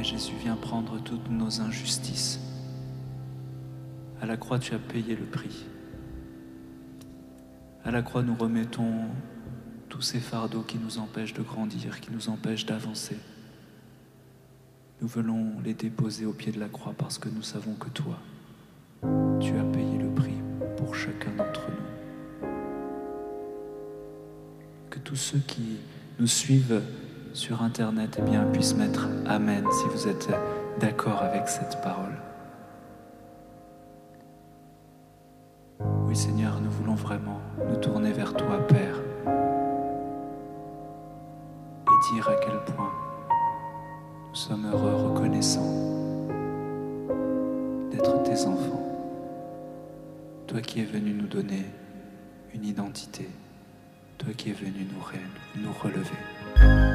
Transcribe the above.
Oui, Jésus, viens prendre toutes nos injustices. À la croix, tu as payé le prix. À la croix, nous remettons tous ces fardeaux qui nous empêchent de grandir, qui nous empêchent d'avancer. Nous voulons les déposer au pied de la croix parce que nous savons que toi, tu as payé le prix pour chacun d'entre nous. Que tous ceux qui nous suivent sur Internet puissent mettre Amen si vous êtes d'accord avec cette parole. Oui Seigneur, nous voulons vraiment nous tourner vers toi, Père, et dire à quel point nous sommes heureux, reconnaissants d'être tes enfants. Toi qui es venu nous donner une identité, toi qui es venu nous relever.